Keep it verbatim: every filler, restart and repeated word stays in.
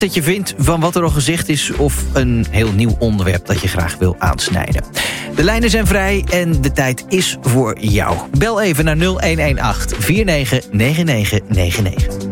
dat je vindt van wat er al gezegd is, of een heel nieuw onderwerp dat je graag wil aansnijden. De lijnen zijn vrij en de tijd is voor jou. Bel even naar nul een een acht, vier negen negen negen negen negen.